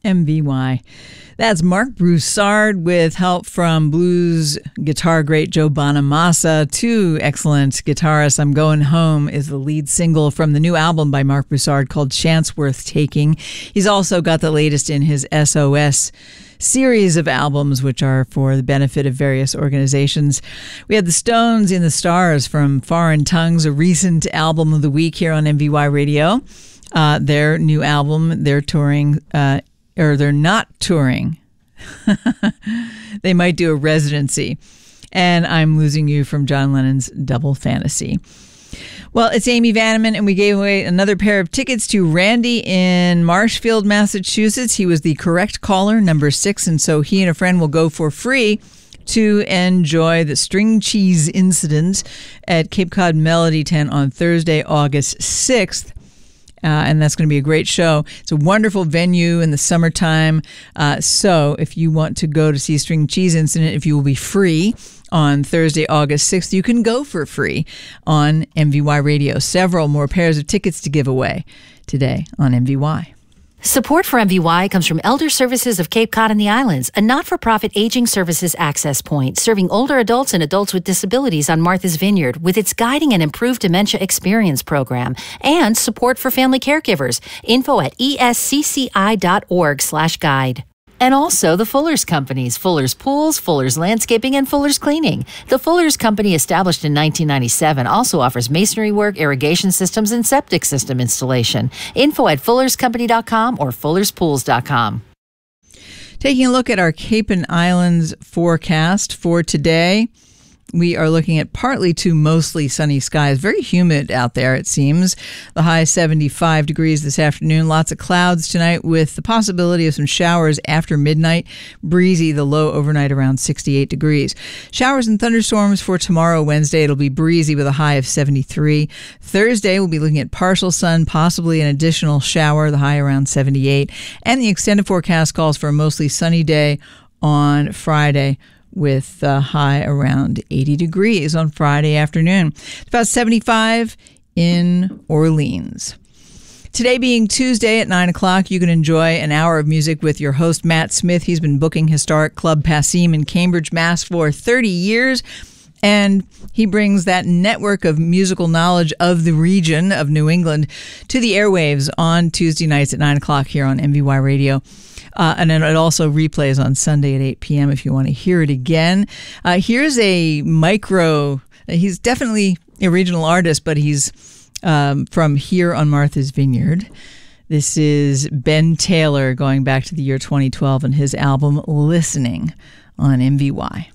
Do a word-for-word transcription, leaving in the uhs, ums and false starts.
M V Y. That's Mark Broussard with help from blues guitar great Joe Bonamassa. Two excellent guitarists. I'm Going Home is the lead single from the new album by Mark Broussard called Chance Worth Taking. He's also got the latest in his S O S series of albums, which are for the benefit of various organizations. We had the Stones in the Stars from Foreign Tongues, a recent album of the week here on M V Y Radio. Uh, their new album, they're touring... Uh, or they're not touring. They might do a residency. And I'm Losing You from John Lennon's Double Fantasy. Well, it's Amy Vanneman, and we gave away another pair of tickets to Randy in Marshfield, Massachusetts. He was the correct caller, number six, and so he and a friend will go for free to enjoy the String Cheese Incident at Cape Cod Melody Tent on Thursday, August sixth. Uh, and that's going to be a great show. It's a wonderful venue in the summertime. Uh, so if you want to go to see String Cheese Incident, if you will be free on Thursday, August sixth, you can go for free on M V Y Radio. Several more pairs of tickets to give away today on M V Y. Support for M V Y comes from Elder Services of Cape Cod and the Islands, a not-for-profit aging services access point serving older adults and adults with disabilities on Martha's Vineyard with its guiding and improved dementia experience program, and support for family caregivers. Info at escci.org slash guide. And also the Fuller's Companies, Fuller's Pools, Fuller's Landscaping, and Fuller's Cleaning. The Fuller's Company, established in nineteen ninety-seven, also offers masonry work, irrigation systems, and septic system installation. Info at fullers company dot com or fullers pools dot com. Taking a look at our Cape and Islands forecast for today. We are looking at partly to mostly sunny skies. Very humid out there, it seems. The high seventy-five degrees this afternoon. Lots of clouds tonight with the possibility of some showers after midnight. Breezy, the low overnight around sixty-eight degrees. Showers and thunderstorms for tomorrow, Wednesday. It'll be breezy with a high of seventy-three. Thursday, we'll be looking at partial sun, possibly an additional shower, the high around seventy-eight. And the extended forecast calls for a mostly sunny day on Friday, with a high around eighty degrees on Friday afternoon. It's about seventy-five in Orleans. Today being Tuesday at nine o'clock, you can enjoy an hour of music with your host, Matt Smith. He's been booking Historic Club Passim in Cambridge, Mass. for thirty years. And he brings that network of musical knowledge of the region of New England to the airwaves on Tuesday nights at nine o'clock here on M V Y Radio. Uh, and then it also replays on Sunday at eight p.m. if you want to hear it again. Uh, here's a micro. He's definitely a regional artist, but he's um, from here on Martha's Vineyard. This is Ben Taylor going back to the year twenty twelve and his album Listening on M V Y.